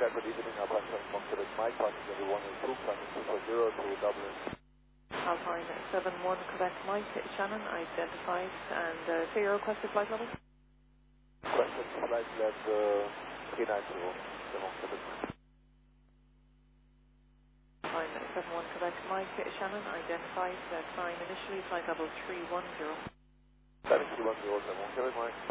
good evening, Alpine 71 Quebec Mike, passing 1 and 2, climbing 240 to Dublin. Alpine 71 Quebec Mike, Shannon, identified, and say your requested flight level? Requested flight level 390, 71 Quebec Mike. Alpine 71 Quebec Mike, Shannon, identified, climb initially, flight level 310. Climbing 310, 71 Quebec Mike.